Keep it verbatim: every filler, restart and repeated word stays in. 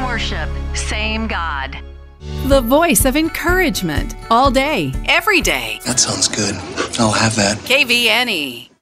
worship, same God. The voice of encouragement all day, every day. That sounds good. I'll have that. K V N E.